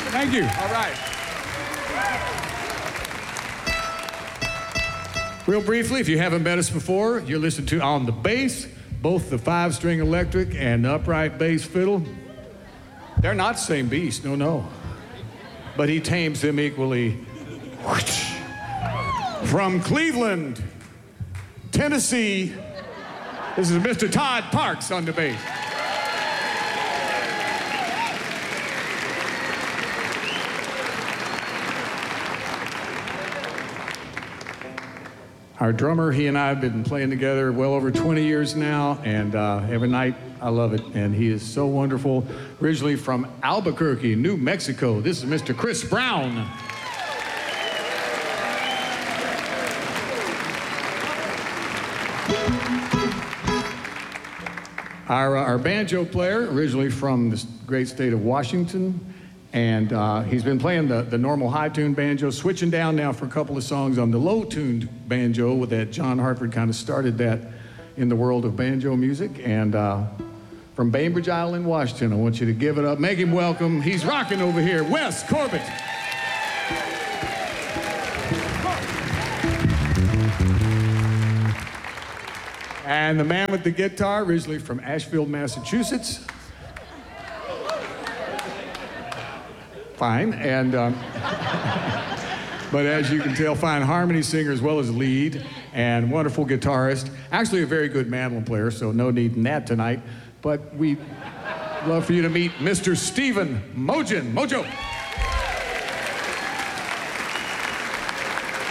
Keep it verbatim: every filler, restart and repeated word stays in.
Thank you. All right. Real briefly, if you haven't met us before, you're listening to on the bass, both the five-string electric and the upright bass fiddle. They're not the same beast, no, no. But he tames them equally. From Cleveland, Tennessee, this is Mister Todd Parks on the bass. Our drummer, he and I have been playing together well over twenty years now, and uh, every night I love it, and he is so wonderful. Originally from Albuquerque, New Mexico, this is Mister Chris Brown. Our, uh, our banjo player, originally from the great state of Washington, and uh, he's been playing the, the normal high-tuned banjo, switching down now for a couple of songs on the low-tuned banjo with that John Hartford kind of started that in the world of banjo music. And uh, from Bainbridge Island, Washington, I want you to give it up. Make him welcome. He's rocking over here, Wes Corbett. And the man with the guitar, originally from Asheville, Massachusetts. Fine, and um, but as you can tell, fine harmony singer as well as lead, and wonderful guitarist. Actually, a very good mandolin player, so no need in that tonight. But we'd love for you to meet Mister Stephen Mojan. Mojo.